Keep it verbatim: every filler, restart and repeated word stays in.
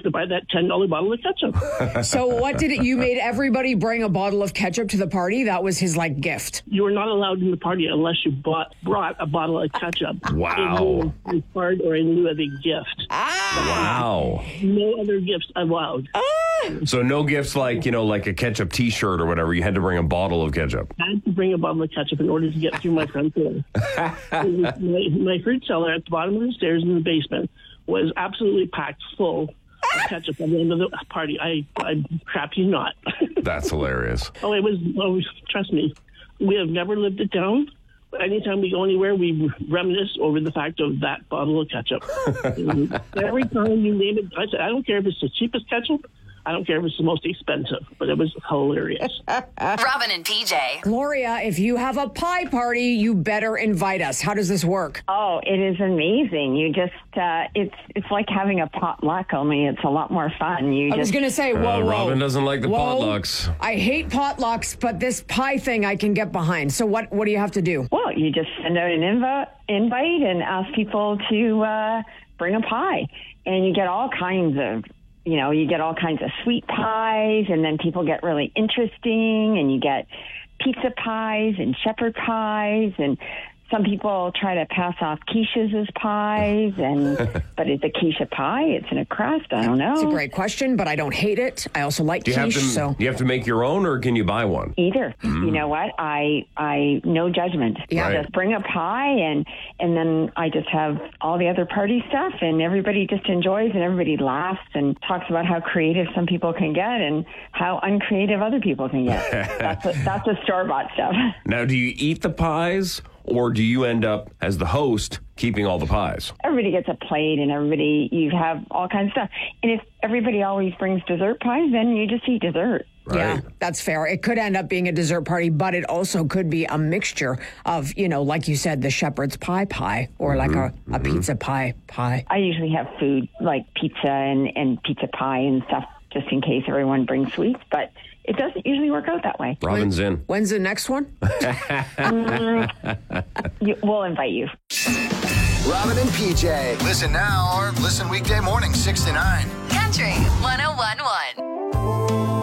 to buy that ten dollars bottle of ketchup. So what did it, you made everybody bring a bottle of ketchup to the party? That was his, like, gift. You were not allowed in the party unless you bought brought a bottle of ketchup. Wow. In lieu of a card or in lieu of a gift. Wow. No other gifts allowed. So no gifts like, you know, like a ketchup T-shirt or whatever. You had to bring a bottle of ketchup. I had to bring a bottle of ketchup in order to get through my front door. my, my fruit cellar at the bottom of the stairs in the basement was absolutely packed full of ketchup at the end of the party. I, I crap you not. That's hilarious. Oh, it was, oh, trust me, we have never lived it down. Anytime we go anywhere, we reminisce over the fact of that bottle of ketchup. Every time you name it, I, said, I don't care if it's the cheapest ketchup. I don't care if it's the most expensive, but it was hilarious. Robin and P J. Gloria, if you have a pie party, you better invite us. How does this work? Oh, it is amazing. You just, uh, it's it's like having a potluck, only it's a lot more fun. You I just, was going to say, whoa, Uh, whoa. Robin doesn't like the Whoa. potlucks. I hate potlucks, but this pie thing I can get behind. So what, what do you have to do? well, you just send out an inv- invite and ask people to uh, bring a pie. And you get all kinds of, you know, you get all kinds of sweet pies, and then people get really interesting, and you get pizza pies and shepherd pies, and some people try to pass off quiches as pies, and but it's a quiche a pie? It's in a crust? I don't know. It's a great question, but I don't hate it. I also like Do you quiche, have to? so Do you have to make your own, or can you buy one? Either. You know what? I I no judgment. Yeah. Right. Just bring a pie, and and then I just have all the other party stuff, and everybody just enjoys, and everybody laughs and talks about how creative some people can get and how uncreative other people can get. that's a, that's the store bought stuff. Now, do you eat the pies, or do you end up as the host keeping all the pies? Everybody gets a plate, and everybody, you have all kinds of stuff. And if everybody always brings dessert pies, then you just eat dessert. Right? yeah, that's fair. It could end up being a dessert party, but it also could be a mixture of, you know, like you said, the shepherd's pie pie or like a, a pizza pie pie. I usually have food like pizza and, and pizza pie and stuff just in case everyone brings sweets, but it doesn't usually work out that way. Robin's in. When's the next one? You, we'll invite you. Robin and P J. Listen now or listen weekday morning, six to nine. Country one oh one one.